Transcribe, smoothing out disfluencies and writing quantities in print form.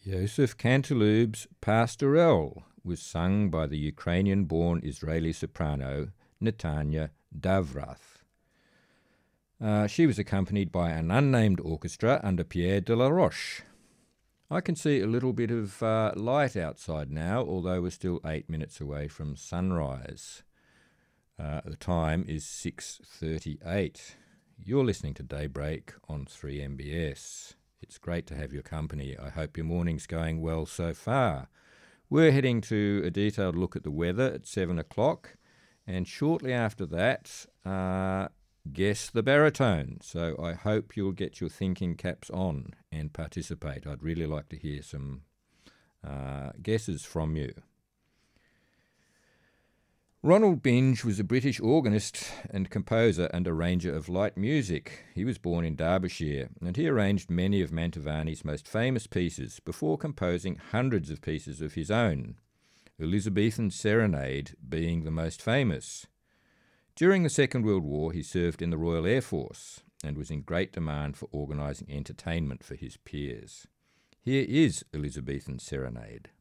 Yosef Cantilube's Pastorelle was sung by the Ukrainian-born Israeli soprano Netanya Davrath. She was accompanied by an unnamed orchestra under Pierre de la Roche. I can see a little bit of light outside now, although we're still 8 minutes away from sunrise. The time is 6:38. You're listening to Daybreak on 3MBS. It's great to have your company. I hope your morning's going well so far. We're heading to a detailed look at the weather at 7 o'clock, and shortly after that, guess the baritone. So I hope you'll get your thinking caps on and participate. I'd really like to hear some guesses from you. Ronald Binge was a British organist and composer and arranger of light music. He was born in Derbyshire, and he arranged many of Mantovani's most famous pieces before composing hundreds of pieces of his own, Elizabethan Serenade being the most famous. During the Second World War, he served in the Royal Air Force and was in great demand for organising entertainment for his peers. Here is Elizabethan Serenade.